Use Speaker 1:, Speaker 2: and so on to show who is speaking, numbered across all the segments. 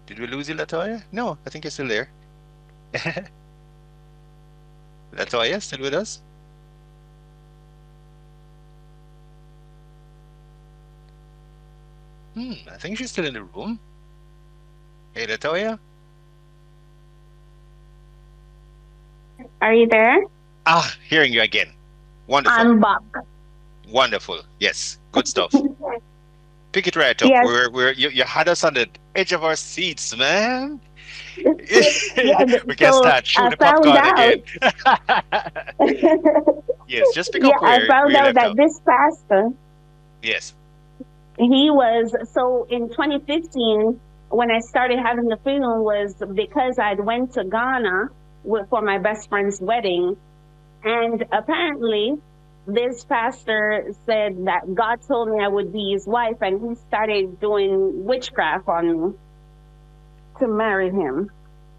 Speaker 1: Did we lose you, Latoya? No, I think you're still there. Latoya, still with us? I think she's still in the room. Hey, Latoya?
Speaker 2: Are you there?
Speaker 1: Ah, hearing you again. Wonderful.
Speaker 2: I'm back.
Speaker 1: Wonderful. Yes, good stuff. Pick it right up.
Speaker 2: Yes,
Speaker 1: You had us on the edge of our seats, man.
Speaker 2: yeah.
Speaker 1: We can
Speaker 2: So
Speaker 1: start chew
Speaker 2: I
Speaker 1: the
Speaker 2: found
Speaker 1: popcorn
Speaker 2: out.
Speaker 1: again. Yes, just pick
Speaker 2: Yeah,
Speaker 1: up
Speaker 2: I
Speaker 1: where
Speaker 2: found
Speaker 1: you
Speaker 2: out
Speaker 1: left
Speaker 2: that
Speaker 1: off.
Speaker 2: this pastor,
Speaker 1: Yes.
Speaker 2: he was so in 2015 when I started having the feeling was because I'd went to Ghana for my best friend's wedding, and apparently this pastor said that God told me I would be his wife, and he started doing witchcraft on me to marry him.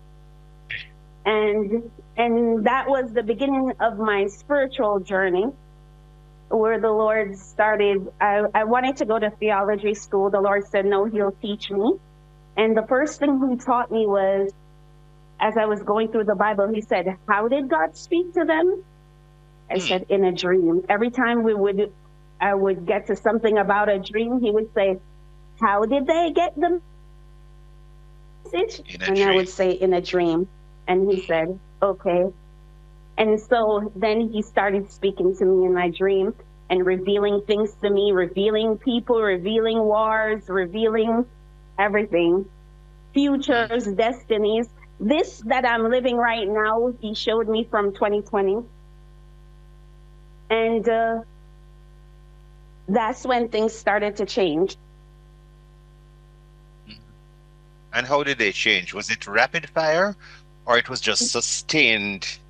Speaker 2: And that was the beginning of my spiritual journey where the Lord started. I wanted to go to theology school. The Lord said, no, he'll teach me. And the first thing he taught me was, as I was going through the Bible, he said, how did God speak to them? I
Speaker 1: Hmm.
Speaker 2: said, in a dream. Every time I would get to something about a dream, he would say, how did they get the message?
Speaker 1: In a
Speaker 2: And I
Speaker 1: dream.
Speaker 2: would say, in a dream. And he said, okay. And so then he started speaking to me in my dream and revealing things to me, revealing people, revealing wars, revealing everything,
Speaker 1: Hmm.
Speaker 2: futures, destinies. This that I'm living right now, he showed me from 2020. And that's when things started to change.
Speaker 1: And how did they change? Was it rapid fire or it was just sustained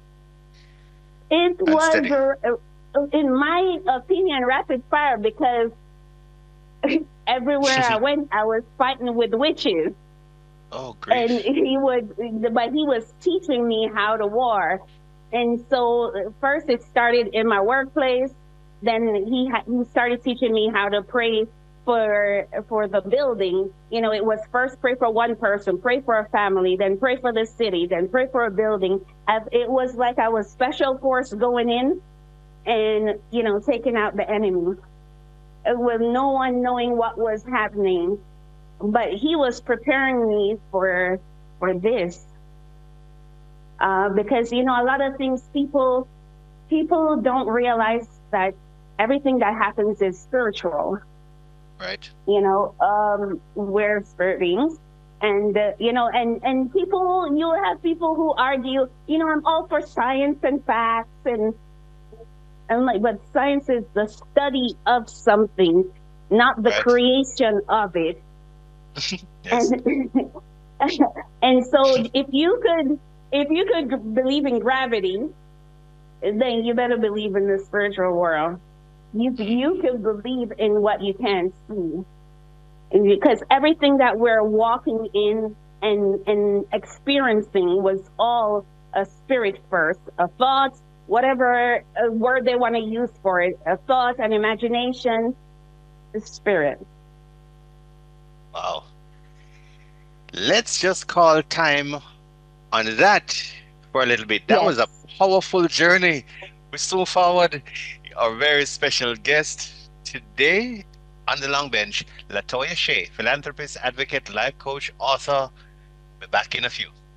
Speaker 2: It
Speaker 1: and steady?
Speaker 2: was, in my opinion, rapid fire because everywhere I went, I was fighting with witches.
Speaker 1: Oh,
Speaker 2: And
Speaker 1: grief.
Speaker 2: but he was teaching me how to war. And so first it started in my workplace. Then he started teaching me how to pray for the building. You know, it was first pray for one person, pray for a family, then pray for the city, then pray for a building. It was like I was special force going in and taking out the enemy with no one knowing what was happening. But he was preparing me for this because a lot of things people don't realize that everything that happens is spiritual.
Speaker 1: Right.
Speaker 2: We're spirit beings. And and people, you have people who argue, I'm all for science and facts, and I'm like, but science is the study of something, not the
Speaker 1: Right.
Speaker 2: creation of it.
Speaker 1: Yes.
Speaker 2: And and so if you could believe in gravity, then you better believe in the spiritual world. You can believe in what you can see, because everything that we're walking in and experiencing was all a spirit first, a thought, whatever word they want to use for it, a thought, an imagination, the spirit.
Speaker 1: Wow. Let's just call time on that for a little bit. That was a
Speaker 2: Yes.
Speaker 1: powerful journey. We still forward our very special guest today on the long bench, Latoya Shea, philanthropist, advocate, life coach, author. We're back in a few.